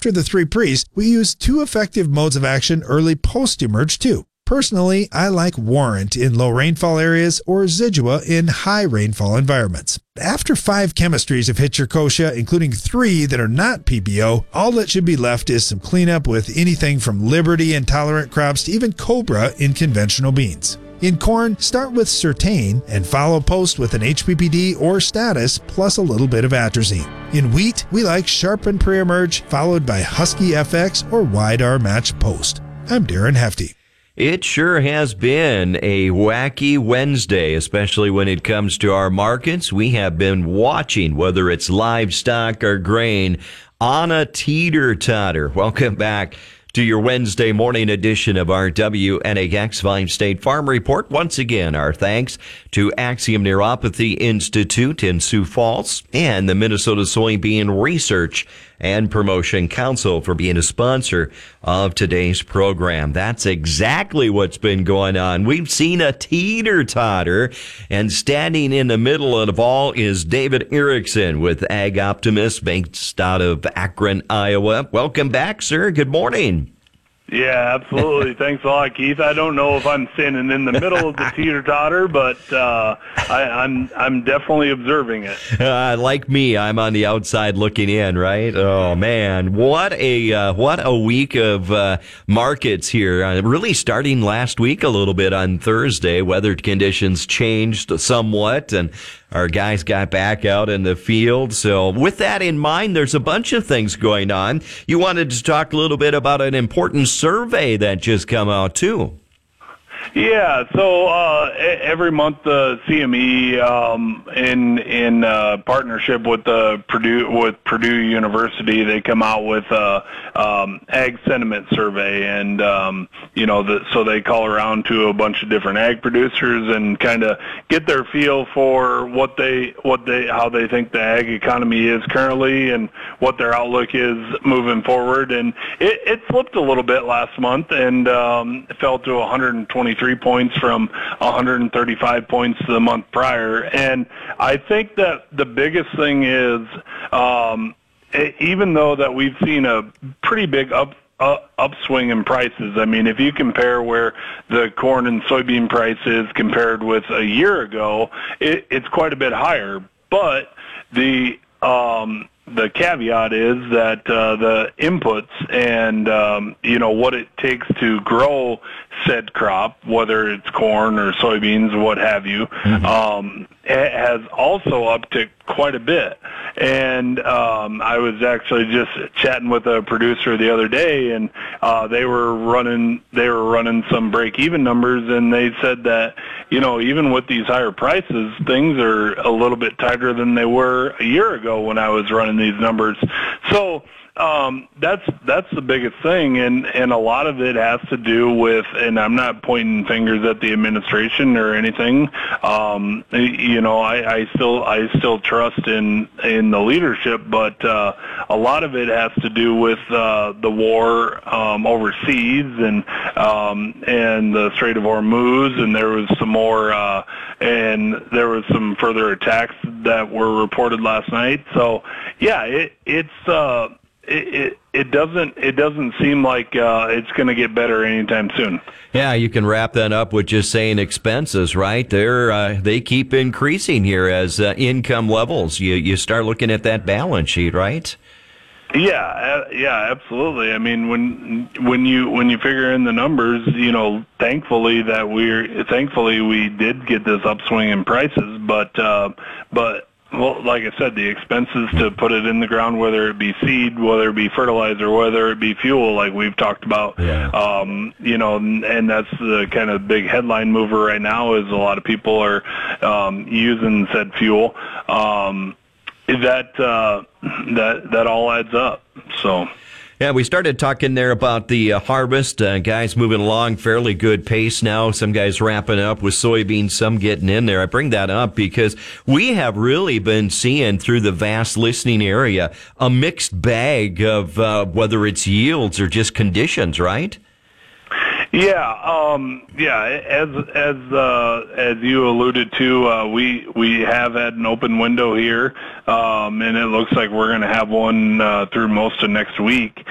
After the three Pres, we use two effective modes of action early post-emerge too. Personally, I like Warrant in low rainfall areas or Zidua in high rainfall environments. After 5 chemistries have hit your kochia, including 3 that are not PBO, all that should be left is some cleanup with anything from Liberty intolerant crops to even Cobra in conventional beans. In corn, start with Certain and follow post with an HPPD or Status plus a little bit of atrazine. In wheat, we like Sharpen pre-emerge followed by Husky FX or Wide-R match post. I'm Darren Hefty. It sure has been a wacky Wednesday, especially when it comes to our markets. We have been watching, whether it's livestock or grain, on a teeter-totter. Welcome back to your Wednesday morning edition of our WNAX 5 State Farm Report. Once again, our thanks to Axiom Neuropathy Institute in Sioux Falls and the Minnesota Soybean Research and Promotion Council for being a sponsor of today's program. That's exactly what's been going on. We've seen a teeter-totter, and standing in the middle of it all is David Erickson with Ag Optimist, based out of Akron, Iowa. Welcome back, sir. Good morning. Yeah, absolutely. Thanks a lot, Keith. I don't know if I'm standing in the middle of the teeter-totter, but I'm definitely observing it. Like me, I'm on the outside looking in, right? Oh man, what a week of markets here. Really starting last week a little bit on Thursday. Weather conditions changed somewhat, and our guys got back out in the field. So with that in mind, there's a bunch of things going on. You wanted to talk a little bit about an important survey that just come out too. Yeah, so every month the CME in partnership with Purdue University, they come out with ag sentiment survey, and so they call around to a bunch of different ag producers and kind of get their feel for how they think the ag economy is currently and what their outlook is moving forward. And it slipped a little bit last month and it fell to 123 points from 135 points the month prior. And I think that the biggest thing is, even though that we've seen a pretty big upswing in prices. I mean, if you compare where the corn and soybean price is compared with a year ago, it's quite a bit higher. But the caveat is that the inputs and what it takes to grow said crop, whether it's corn or soybeans, what have you, it has also upticked quite a bit. And I was actually just chatting with a producer the other day, and they were running some break-even numbers, and they said that even with these higher prices, things are a little bit tighter than they were a year ago when I was running these numbers. So that's the biggest thing, and a lot of it has to do with, and I'm not pointing fingers at the administration or anything. I still trust in the leadership, but a lot of it has to do with the war overseas and the Strait of Hormuz, and there was some more and there was some further attacks that were reported last night. So yeah, it doesn't seem like it's going to get better anytime soon. Yeah, you can wrap that up with just saying expenses, right? They keep increasing here as income levels. You start looking at that balance sheet, right? Yeah, absolutely. I mean, when you figure in the numbers, thankfully we did get this upswing in prices, but. Well, like I said, the expenses to put it in the ground, whether it be seed, whether it be fertilizer, whether it be fuel, like we've talked about, and that's the kind of big headline mover right now is a lot of people are using said fuel. That all adds up. So. Yeah, we started talking there about the harvest. Guys moving along fairly good pace now. Some guys wrapping up with soybeans, some getting in there. I bring that up because we have really been seeing through the vast listening area a mixed bag of whether it's yields or just conditions, right? Yeah, as you alluded to, we have had an open window here, and it looks like we're going to have one through most of next week.